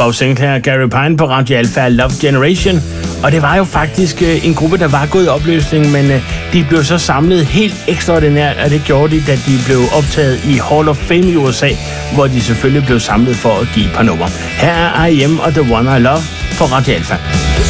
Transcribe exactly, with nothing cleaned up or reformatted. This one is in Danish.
Bob Sinclair og Gary Pine på Radio Alpha, Love Generation. Og det var jo faktisk øh, en gruppe, der var gået i opløsning, men øh, de blev så samlet helt ekstraordinært, og det gjorde de, da de blev optaget i Hall of Fame i U S A, hvor de selvfølgelig blev samlet for at give et par numre. Her er I Am og The One I Love på Radio Alpha.